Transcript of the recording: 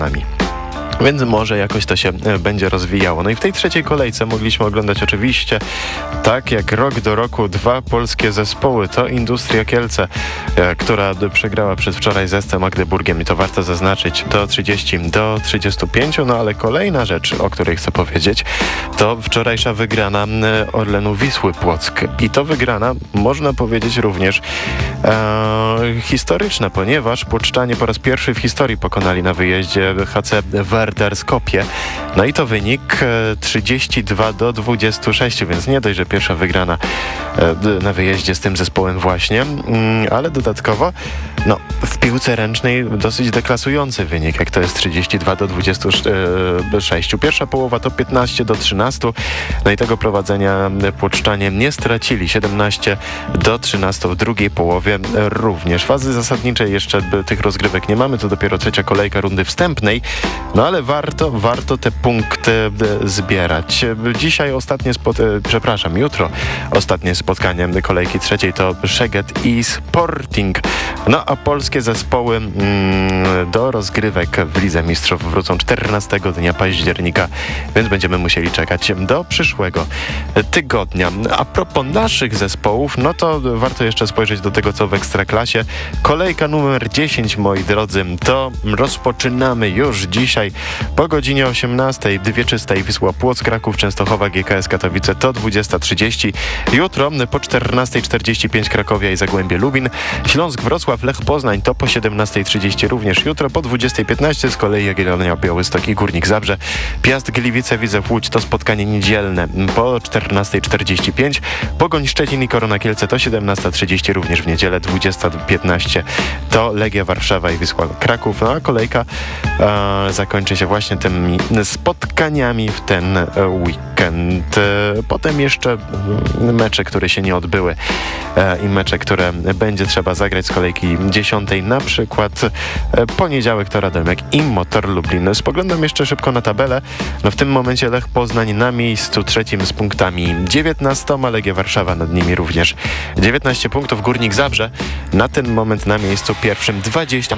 Więc może jakoś to się będzie rozwijało. No i w tej trzeciej kolejce mogliśmy oglądać oczywiście, tak jak rok do roku, dwa polskie zespoły. To Industria Kielce, która przegrała przedwczoraj z SC Magdeburgiem i to warto zaznaczyć, do 30-35. No ale kolejna rzecz, o której chcę powiedzieć, to wczorajsza wygrana Orlenu Wisły Płock. I to wygrana, można powiedzieć, również historyczna, ponieważ płoczczanie po raz pierwszy w historii pokonali na wyjeździe HC Werder Skopje. No i to wynik 32-26, więc nie dość, że pierwsza wygrana na wyjeździe z tym zespołem właśnie, ale dodatkowo w piłce ręcznej dosyć deklasujący wynik, jak to jest 32-26. Pierwsza połowa to 15-13. No i tego prowadzenia płoczczanie nie stracili. 17-13 w drugiej połowie również. Fazy zasadniczej jeszcze tych rozgrywek nie mamy, to dopiero trzecia kolejka rundy wstępnej, no ale warto te punkty zbierać. Jutro ostatnie spotkanie kolejki trzeciej to Szeged i Sporting. No a polskie zespoły do rozgrywek w Lidze Mistrzów wrócą 14 dnia października, więc będziemy musieli czekać do przyszłego tygodnia. A propos naszych zespołów, no to warto jeszcze spojrzeć do tego, co w Ekstraklasie. Kolejka numer 10, moi drodzy, to rozpoczynamy już dzisiaj po godzinie 18. Wieczysta i Wisła Płock, Kraków, Częstochowa, GKS Katowice to 20:30. Jutro po 14:45 Krakowia i Zagłębie Lubin. Śląsk Wrocław, Lech Poznań to po 17:30 również jutro. Po 20:15 z kolei Jagiellonia Białystok i Górnik Zabrze. Piast Gliwice, Widzew Łódź to spotkanie niedzielne po 14:45. Pogoń Szczecin i Korona Kielce to 17:30 również w niedzielę. 20:15 to Legia Warszawa i Wisła Kraków. No a kolejka zakończy się właśnie tymi spotkaniami w ten weekend. Potem jeszcze mecze, które się nie odbyły i mecze, które będzie trzeba zagrać z kolejki 10, na przykład poniedziałek to Radomiak i Motor Lublin. Spoglądam jeszcze szybko na tabelę. No w tym momencie Lech Poznań na miejscu trzecim z punktami 19, Legia Warszawa nad nimi również 19 punktów. Górnik Zabrze na ten moment na miejscu pierwszym 20.